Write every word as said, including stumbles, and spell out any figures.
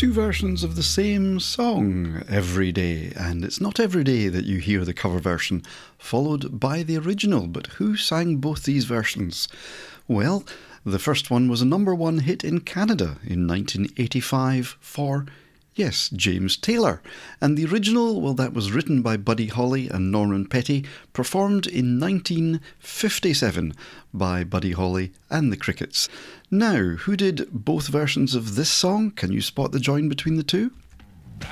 two versions of the same song every day, and it's not every day that you hear the cover version followed by the original. But who sang both these versions? Well, the first one was a number one hit in Canada in nineteen eighty-five for, yes, James Taylor. And the original, well, that was written by Buddy Holly and Norman Petty, performed in nineteen fifty-seven by Buddy Holly and the Crickets. Now, who did both versions of this song? Can you spot the join between the two?